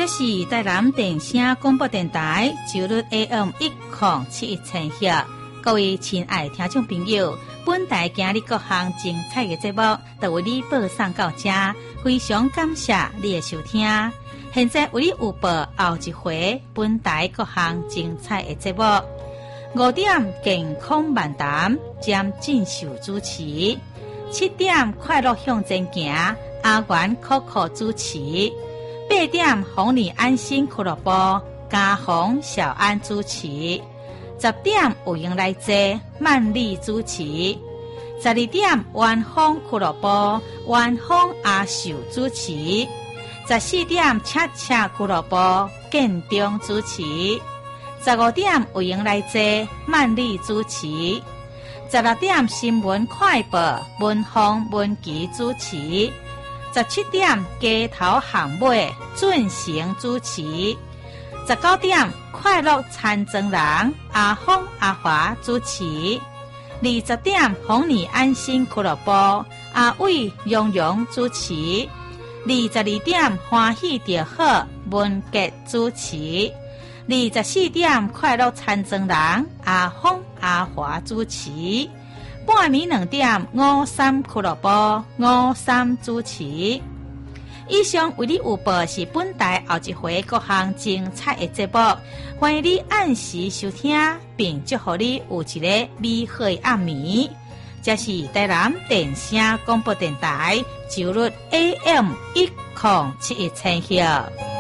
这是台南电声广播电台周日 AM1071赫。各位亲爱听众朋友，本台今日各项精彩的节目都为你播送到这，非常感谢你的收听。现在为你有播后一回本台各项精彩的节目。5点健康漫谈，将进修主持。7点快乐向前行，阿元Coco主持。8点红你安心俱乐部，嘉宏小安主持。10点有闲来坐，曼丽主持。12点晚风俱乐部，晚风阿秀主持。14点恰恰俱乐部，建中主持。15点有闲来坐，曼丽主持。16点新闻快报，文峰文琪主持。17点街头巷尾，准成主持。19点快乐参政人，阿峰阿华主持。20点红你安心俱乐部，阿伟蓉蓉主持。22点欢喜就好，文杰主持。24点快乐参政人，阿峰阿华主持。半暝2点53俱乐部53主持。以上为你有报是本台后一回各项精彩的节目，欢迎你按时收听，并祝福你有一个美好的暗暝。这是台南电声广播电台周日 AM1071赫。